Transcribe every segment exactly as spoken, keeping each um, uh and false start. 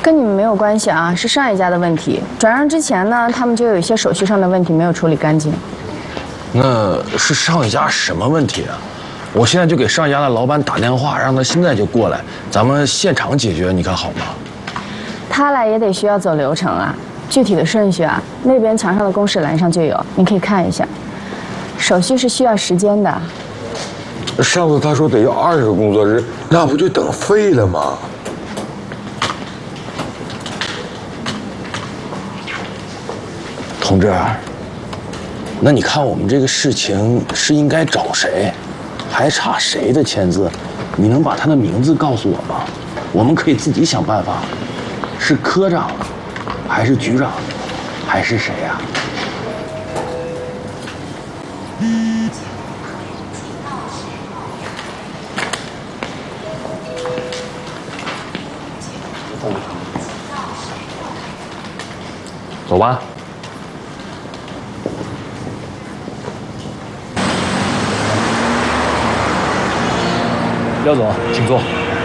跟你们没有关系啊，是上一家的问题。转让之前呢，他们就有一些手续上的问题没有处理干净。 那是上一家什么问题啊？我现在就给上一家的老板打电话，让他现在就过来，咱们现场解决，你看好吗？ 他来也得需要走流程啊，具体的顺序啊，那边墙上的公示栏上就有，你可以看一下。手续是需要时间的。 上次他说得要二十个工作日，那不就等废了吗？ 同志，那你看我们这个事情是应该找谁，还差谁的签字？你能把他的名字告诉我吗？我们可以自己想办法。是科长，还是局长，还是谁呀？走吧。廖总，请坐。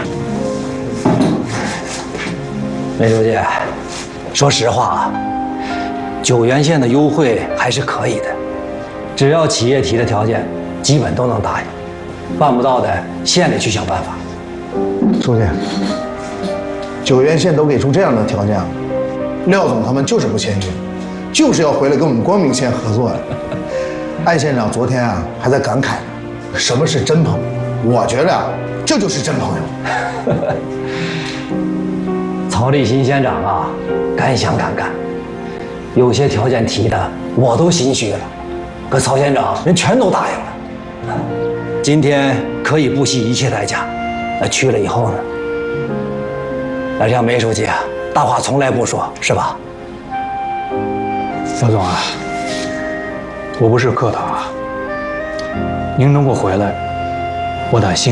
梅书记，说实话啊，九原县的优惠还是可以的，只要企业提的条件，基本都能答应。办不到的，县里去想办法。 书记，九原县都给出这样的条件了，廖总他们就是不签约，就是要回来跟我们光明县合作的。艾县长昨天啊还在感慨什么是真朋友，我觉得啊这就是真朋友。 曹立新县长啊，敢想敢干，有些条件提的我都心虚了，可曹县长人全都答应了。今天可以不惜一切代价，那去了以后呢？那像梅书记啊，大话从来不说，是吧？ 肖总啊，我不是客套啊，您能够回来，我打心。